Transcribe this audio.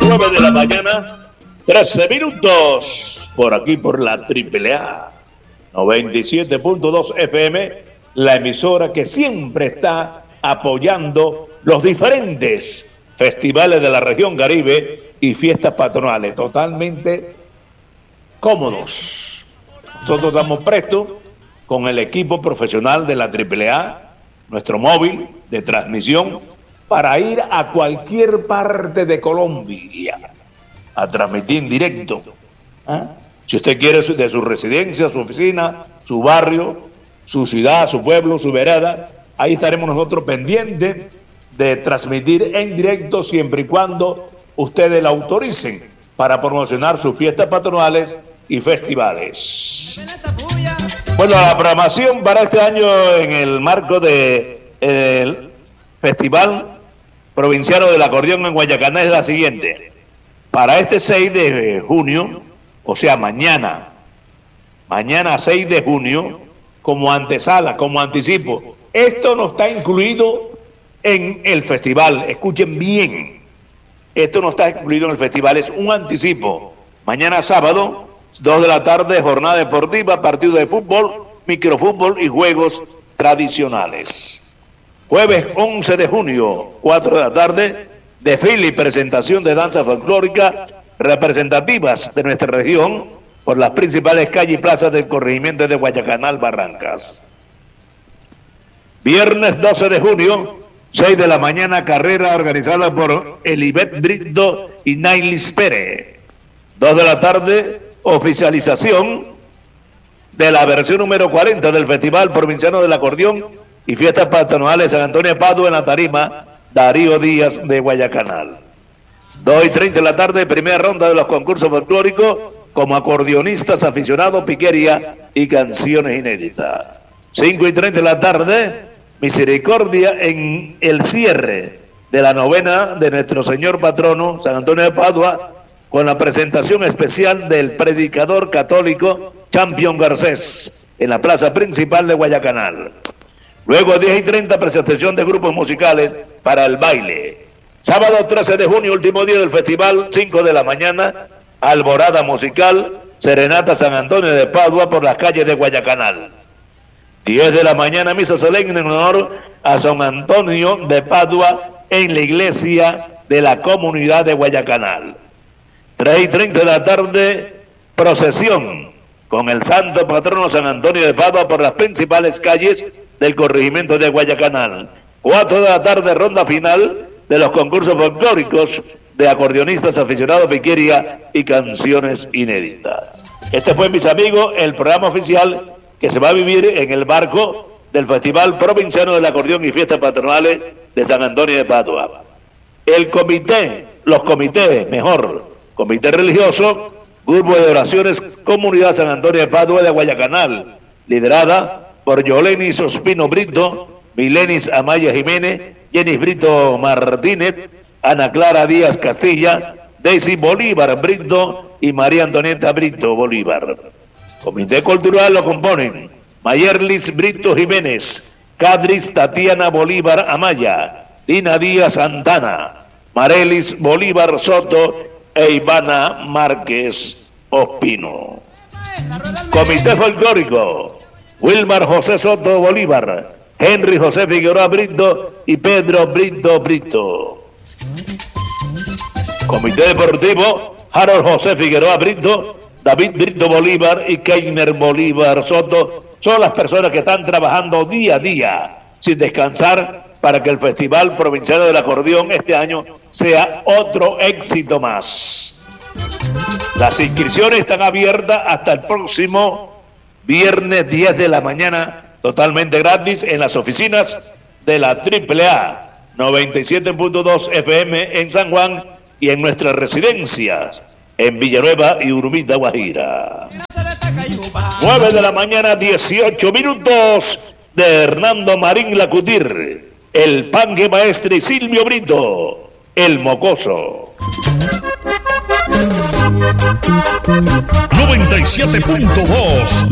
9 de la mañana, 13 minutos. Por aquí, por la AAA 97.2 FM, la emisora que siempre está apoyando los diferentes festivales de la región Caribe y fiestas patronales, totalmente cómodos. Nosotros estamos prestos con el equipo profesional de la AAA, nuestro móvil de transmisión, para ir a cualquier parte de Colombia a transmitir en directo. Si usted quiere de su residencia, su oficina, su barrio, su ciudad, su pueblo, su vereda, ahí estaremos nosotros pendientes de transmitir en directo siempre y cuando ustedes la autoricen para promocionar sus fiestas patronales y festivales. Bueno, la programación para este año en el marco del Festival Provinciano del Acordeón en Guayacana es la siguiente. Para este 6 de junio, o sea, mañana 6 de junio, como antesala, como anticipo, esto no está incluido en el festival, escuchen bien, esto no está incluido en el festival, es un anticipo. Mañana sábado, 2 de la tarde, jornada deportiva, partido de fútbol, microfútbol y juegos tradicionales. Jueves 11 de junio, 4 de la tarde, desfile y presentación de danza folclórica representativas de nuestra región por las principales calles y plazas del corregimiento de Guayacanal, Barrancas. Viernes 12 de junio, 6 de la mañana, carrera organizada por Elibet Brito y Nailis Pérez. 2 de la tarde, oficialización de la versión número 40 del Festival Provinciano del Acordeón y Fiestas Patronales San Antonio de Padua en la tarima Darío Díaz de Guayacanal. 2:30 de la tarde, primera ronda de los concursos folclóricos como acordeonistas aficionados, piquería y canciones inéditas. 5:30 de la tarde, misericordia en el cierre de la novena de nuestro Señor Patrono San Antonio de Padua, con la presentación especial del predicador católico Champion Garcés en la plaza principal de Guayacanal. Luego 10:30, presentación de grupos musicales para el baile. Sábado 13 de junio, último día del festival, 5 de la mañana, alborada musical, serenata San Antonio de Padua por las calles de Guayacanal. 10 de la mañana, misa solemne en honor a San Antonio de Padua en la iglesia de la comunidad de Guayacanal. 3:30 de la tarde, procesión con el santo patrono San Antonio de Padua por las principales calles del corregimiento de Guayacanal. 4 de la tarde, ronda final de los concursos folclóricos de acordeonistas aficionados, piquería y canciones inéditas. Este fue, mis amigos, el programa oficial que se va a vivir en el marco del Festival Provinciano del Acordeón y Fiestas Patronales de San Antonio de Padua. El comité, comité religioso, Grupo de Oraciones, Comunidad San Antonio de Padua de Guayacanal, liderada por Yolenis Ospino Brito, Milenis Amaya Jiménez, Jenis Brito Martínez, Ana Clara Díaz Castilla, Daisy Bolívar Brito y María Antonieta Brito Bolívar. Comité Cultural lo componen Mayerlis Brito Jiménez, Cadris Tatiana Bolívar Amaya, Dina Díaz Santana, Marelis Bolívar Soto e Ivana Márquez Ospino. Comité Folclórico, Wilmar José Soto Bolívar, Henry José Figueroa Brito y Pedro Brito Brito. Comité Deportivo, Harold José Figueroa Brito, David Brito Bolívar y Keiner Bolívar Soto son las personas que están trabajando día a día sin descansar para que el Festival Provinciano del Acordeón este año sea otro éxito más. Las inscripciones están abiertas hasta el próximo viernes 10 de la mañana, totalmente gratis en las oficinas de la AAA 97.2 FM en San Juan y en nuestras residencias en Villanueva y Urumita, Guajira. 9 de la mañana, 18 minutos de Hernando Marín Lacutir, el Pangue Maestre y Silvio Brito, el Mocoso. 97.2